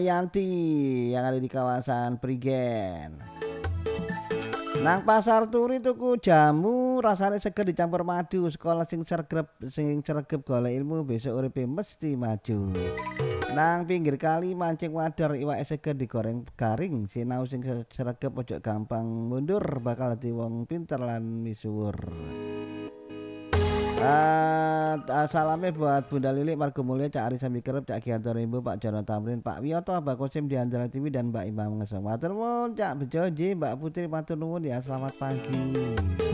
Damayanti yang ada di kawasan Prigen. Nang pasar turi tuku jamu rasane seger dicampur madu. Sekolah sing sregep golek ilmu besok uripe mesti maju. Nang pinggir kali mancing wadar iwake seger digoreng garing. Sinau sing sregep ojo gampang mundur bakal dadi wong pinter lan misuwur. Salamnya buat Bunda Lilik, Margo Mulya, Cak Ari Sambi Kerep, Cak Gianto Rimbo, Pak Jono Tamrin, Pak Wiyoto, Mbak Kosim di Andara TV dan Mbak Imam Ngesong. Matur nuwun Cak Bejo, Mbak Putri matur nuwun ya, selamat pagi.